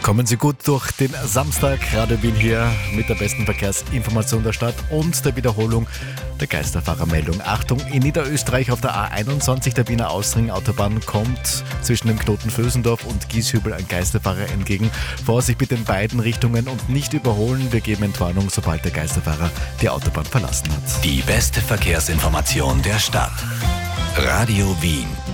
Kommen Sie gut durch den Samstag. Radio Wien hier mit der besten Verkehrsinformation der Stadt und der Wiederholung der Geisterfahrermeldung. Achtung, in Niederösterreich auf der A21 der Wiener Ausring-Autobahn kommt zwischen dem Knoten Vösendorf und Gieshübel ein Geisterfahrer entgegen. Vorsicht bitte in beiden Richtungen und nicht überholen. Wir geben Entwarnung, sobald der Geisterfahrer die Autobahn verlassen hat. Die beste Verkehrsinformation der Stadt. Radio Wien.